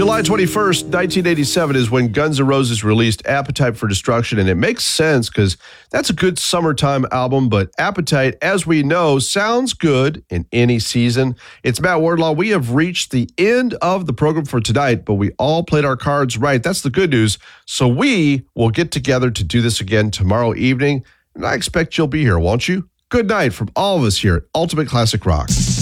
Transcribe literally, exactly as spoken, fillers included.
July twenty-first, nineteen eighty-seven is when Guns N' Roses released Appetite for Destruction, and it makes sense because that's a good summertime album, but Appetite, as we know, sounds good in any season. It's Matt Wardlaw. We have reached the end of the program for tonight, but we all played our cards right. That's the good news. So we will get together to do this again tomorrow evening, and I expect you'll be here, won't you? Good night from all of us here at Ultimate Classic Rock.